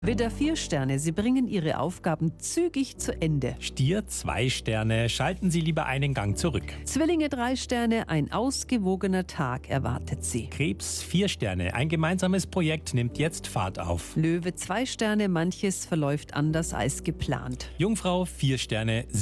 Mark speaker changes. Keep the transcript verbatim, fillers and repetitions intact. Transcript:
Speaker 1: Widder vier Sterne, Sie bringen Ihre Aufgaben zügig zu Ende.
Speaker 2: Stier zwei Sterne, schalten Sie lieber einen Gang zurück.
Speaker 1: Zwillinge drei Sterne, ein ausgewogener Tag erwartet Sie.
Speaker 2: Krebs vier Sterne, ein gemeinsames Projekt nimmt jetzt Fahrt auf.
Speaker 1: Löwe zwei Sterne, manches verläuft anders als geplant.
Speaker 2: Jungfrau vier Sterne,